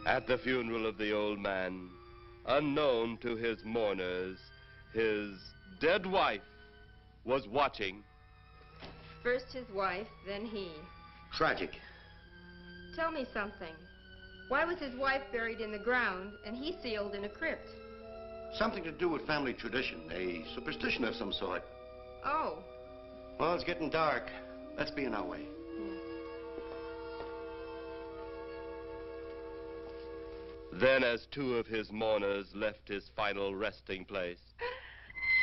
At the funeral of the old man, unknown to his mourners, his dead wife was watching. First his wife, then he. Tragic. Tell me something. Why was his wife buried in the ground and he sealed in a crypt? Something to do with family tradition, a superstition of some sort. Oh. Well, it's getting dark. Let's be on our way. Then, as two of his mourners left his final resting place,